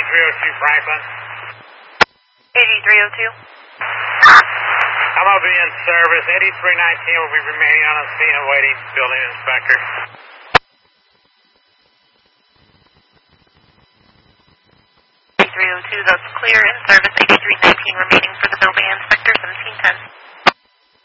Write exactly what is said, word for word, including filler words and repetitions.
eighty-three oh two Franklin. eighty-three oh two. I'm going to be in service. eighty-three nineteen will be remaining on the scene awaiting building inspector. eighty-three oh two, that's clear. In service. eighty-three nineteen remaining for the building inspector. seventeen ten.